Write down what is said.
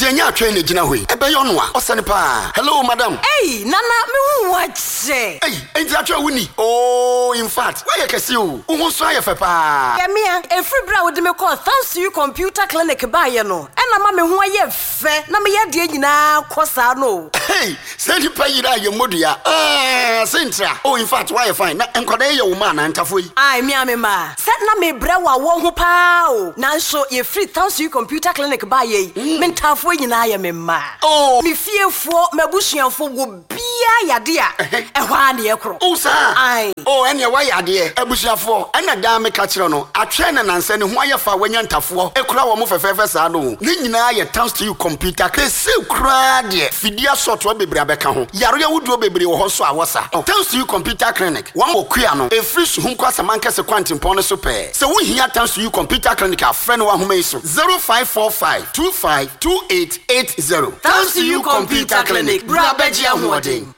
Jenya train gina hoi. Ebe yo no a osane pa. Hello madam. Hey, nana me hu wache. Hey, enti atwa wuni. Oh, in fact, why you kesi o? Wo so aye fe pa. Ya mia, every bra wo de me call thanks to you computer clinic ba ye no. E na ma me hu aye fe, na me ye de nyina kosa no. Hey, say the pay that you modua. Sintra. Oh, in fact, why you fine? Na enkwada ye wo ma na ntafo yi. Ai me amema. Set na me bra wa wo ho pa o. Na so ye free thanks to you computer clinic ba ye. Me ntafo nyina ye me ma. Oh, me fiefo mabusuafo wo bia yade a. Ehwa na ye kro. Oh, sir. Ai. Oh, ene wa yade abusuafo. Ena da me ka kire no. Atwe na nanse ne ho aye fa wanya ntafo. Ekura wo mo fefefe sa no. Ne nyina ye thanks to you computer. Kese kura de. Fidia soto bebre abeka ho. Yaro ya wuduo bebre wo ho so awosa. Thanks to you computer clinic. One mo kua no. E free su hunko asamanka se kwantimpon no so pe. Se wo hia thanks to you computer clinic a friend wa homa iso. 0545 252880. Thanks to you computer clinic. Bra beji ahoden.